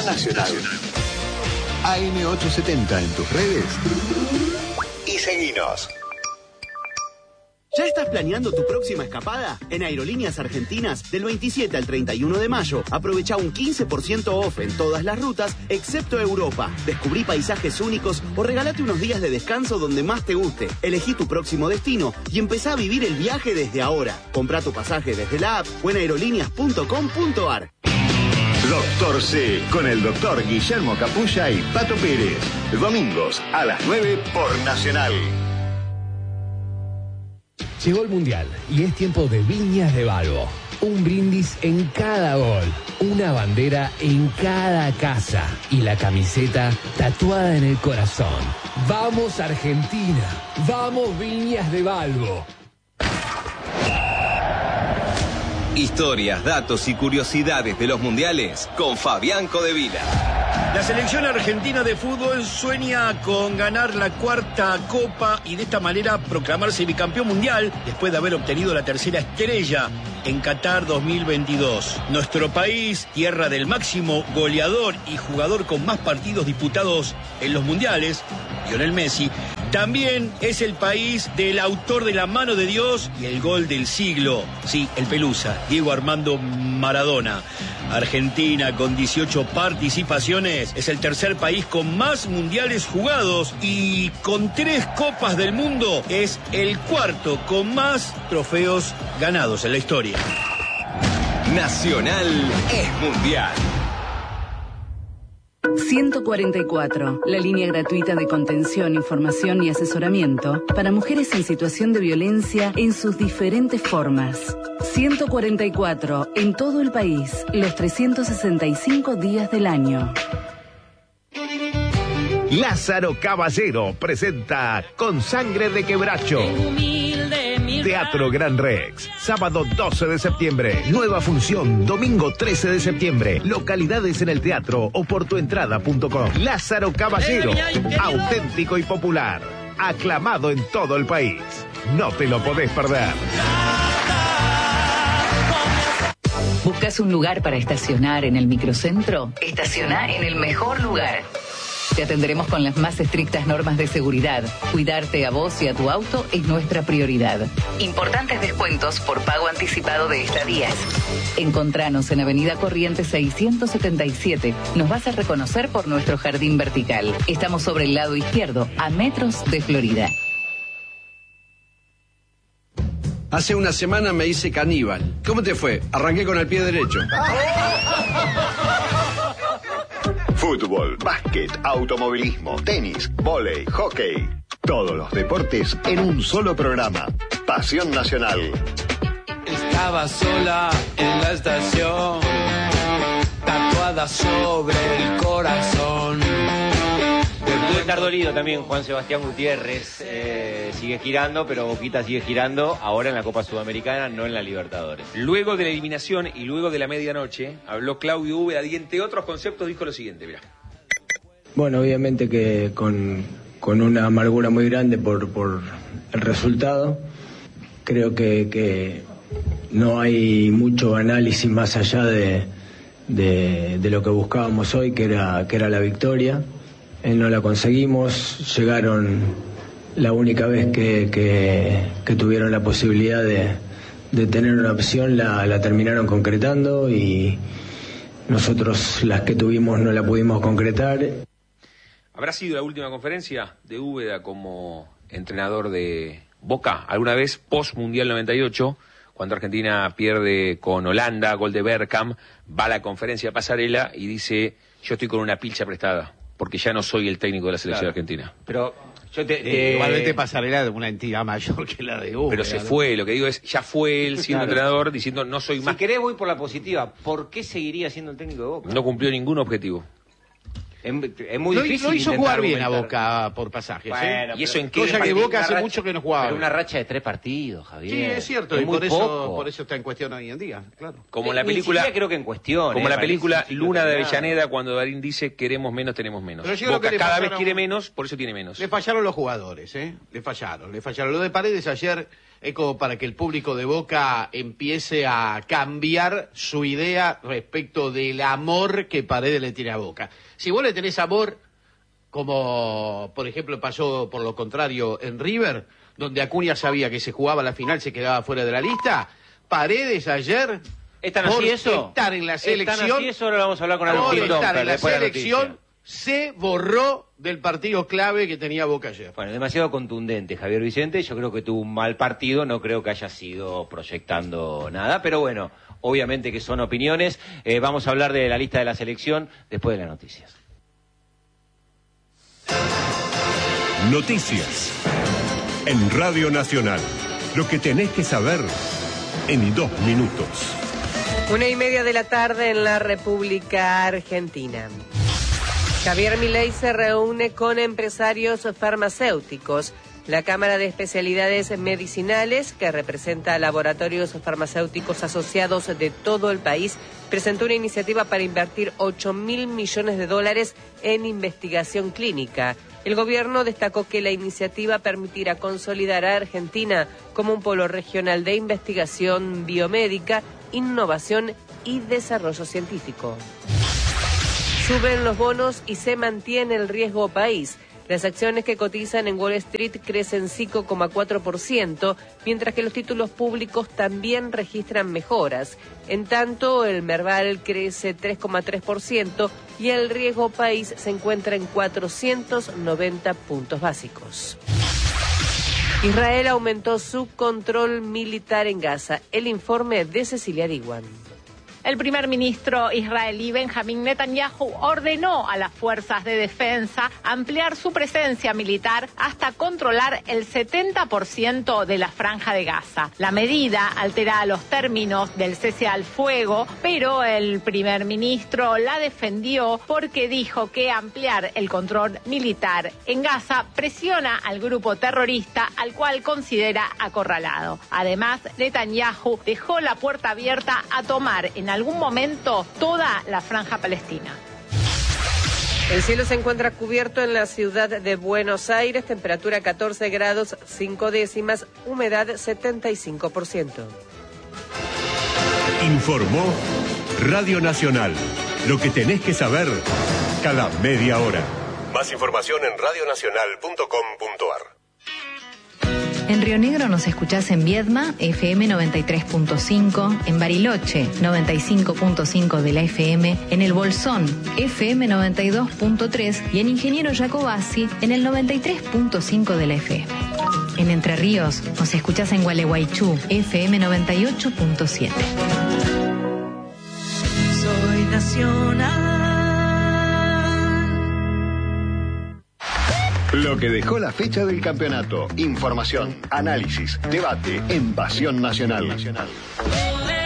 Nacional. AM870 en tus redes y seguinos. ¿Ya estás planeando tu próxima escapada? En Aerolíneas Argentinas, del 27 al 31 de mayo, aprovecha un 15% off en todas las rutas, excepto Europa. Descubrí paisajes únicos o regálate unos días de descanso donde más te guste. Elegí tu próximo destino y empezá a vivir el viaje desde ahora. Comprá tu pasaje desde la app o en aerolíneas.com.ar. Doctor C, con el doctor Guillermo Capulla y Pato Pérez. Domingos a las 9 por Nacional. Llegó el Mundial y es tiempo de Viñas de Balbo. Un brindis en cada gol, una bandera en cada casa y la camiseta tatuada en el corazón. ¡Vamos Argentina! ¡Vamos Viñas de Balbo! Historias, datos y curiosidades de los mundiales con Fabián Codevila. La selección argentina de fútbol sueña con ganar la cuarta copa y de esta manera proclamarse bicampeón mundial después de haber obtenido la tercera estrella en Qatar 2022. Nuestro país, tierra del máximo goleador y jugador con más partidos disputados en los mundiales, Lionel Messi, también es el país del autor de la mano de Dios y el gol del siglo. Sí, el Pelusa, Diego Armando Maradona. Argentina, con 18 participaciones, es el tercer país con más mundiales jugados y con 3 copas del mundo es el cuarto con más trofeos ganados en la historia. Nacional es mundial. 144, la línea gratuita de contención, información y asesoramiento para mujeres en situación de violencia en sus diferentes formas. 144, en todo el país, los 365 días del año. Lázaro Caballero presenta Con Sangre de Quebracho. Teatro Gran Rex, sábado 12 de septiembre, nueva función, domingo 13 de septiembre, localidades en el teatro o por tuentrada.com. Lázaro Caballero, auténtico y popular, aclamado en todo el país. No te lo podés perder. ¿Buscas un lugar para estacionar en el microcentro? Estaciona en el mejor lugar. Te atenderemos con las más estrictas normas de seguridad. Cuidarte a vos y a tu auto es nuestra prioridad. Importantes descuentos por pago anticipado de estadías. Encontranos en Avenida Corrientes 677. Nos vas a reconocer por nuestro jardín vertical. Estamos sobre el lado izquierdo, a metros de Florida. Hace una semana me hice caníbal. ¿Cómo te fue? Arranqué con el pie derecho. Fútbol, básquet, automovilismo, tenis, vóley, hockey. Todos los deportes en un solo programa. Pasión Nacional. Estaba sola en la estación, tatuada sobre el corazón. Debe estar dolido también Juan Sebastián Gutiérrez. Sigue girando, pero Boquita sigue girando. Ahora en la Copa Sudamericana, no en la Libertadores. Luego de la eliminación y luego de la medianoche, habló Claudio Úbeda y entre otros conceptos dijo lo siguiente, mirá. Bueno, obviamente que con una amargura muy grande por el resultado. Creo que no hay mucho análisis más allá de lo que buscábamos hoy, que era la victoria. No la conseguimos, llegaron la única vez que tuvieron la posibilidad de tener una opción, la terminaron concretando y nosotros las que tuvimos no la pudimos concretar. ¿Habrá sido la última conferencia de Úbeda como entrenador de Boca? ¿Alguna vez post-Mundial 98, cuando Argentina pierde con Holanda, gol de Bergkamp, va a la conferencia Pasarela y dice, yo estoy con una pilcha prestada, porque ya no soy el técnico de la selección argentina? Pero igualmente Pasarela de una entidad mayor que la de Úbeda. Pero se fue, lo que digo es, ya fue él siendo entrenador, diciendo, no soy más. Si querés voy por la positiva, ¿por qué seguiría siendo el técnico de Boca? No cumplió ningún objetivo. Es muy difícil. Lo hizo jugar bien a Boca por pasajes. Bueno, ¿Y eso en qué? Cosa que Boca hace mucho que no jugaba. Pero una racha de 3 partidos, Javier. Sí, es cierto, es y muy por eso está en cuestión hoy en día, claro. Como la película, creo que en cuestión. Como la película Luna de Avellaneda, cuando Darín dice, queremos menos, tenemos menos. Boca cada vez quiere menos, por eso tiene menos. Le fallaron los jugadores, Le fallaron. Lo de Paredes ayer es como para que el público de Boca empiece a cambiar su idea respecto del amor que Paredes le tiene a Boca. Si vos le tenés amor, como por ejemplo pasó por lo contrario en River, donde Acuña sabía que se jugaba la final, se quedaba fuera de la lista, Paredes ayer, por estar en la selección, eso lo vamos a hablar con Agustín estar en la selección, se borró del partido clave que tenía Boca ayer. Bueno, demasiado contundente Javier Vicente, yo creo que tuvo un mal partido, no creo que haya sido proyectando nada, pero bueno, obviamente que son opiniones. Vamos a hablar de la lista de la selección después de las noticias. Noticias en Radio Nacional. Lo que tenés que saber en 2 minutos. 1:30 de la tarde en la República Argentina. Javier Milei se reúne con empresarios farmacéuticos. La Cámara de Especialidades Medicinales, que representa a laboratorios farmacéuticos asociados de todo el país, presentó una iniciativa para invertir $8.000 millones en investigación clínica. El gobierno destacó que la iniciativa permitirá consolidar a Argentina como un polo regional de investigación biomédica, innovación y desarrollo científico. Suben los bonos y se mantiene el riesgo país. Las acciones que cotizan en Wall Street crecen 5,4%, mientras que los títulos públicos también registran mejoras. En tanto, el Merval crece 3,3% y el riesgo país se encuentra en 490 puntos básicos. Israel aumentó su control militar en Gaza. El informe de Cecilia Diwan. El primer ministro israelí Benjamín Netanyahu ordenó a las fuerzas de defensa ampliar su presencia militar hasta controlar el 70% de la franja de Gaza. La medida altera los términos del cese al fuego, pero el primer ministro la defendió porque dijo que ampliar el control militar en Gaza presiona al grupo terrorista al cual considera acorralado. Además, Netanyahu dejó la puerta abierta a tomar en algún momento toda la franja palestina. El cielo se encuentra cubierto en la ciudad de Buenos Aires, temperatura 14 grados 5 décimas, humedad 75%. Informó Radio Nacional. Lo que tenés que saber cada media hora. Más información en radionacional.com.ar. En Río Negro nos escuchás en Viedma, FM 93.5, en Bariloche, 95.5 de la FM, en El Bolsón, FM 92.3 y en Ingeniero Jacobasi, en el 93.5 de la FM. En Entre Ríos nos escuchás en Gualeguaychú, FM 98.7. Soy nacional. Lo que dejó la fecha del campeonato. Información, análisis, debate en Pasión Nacional.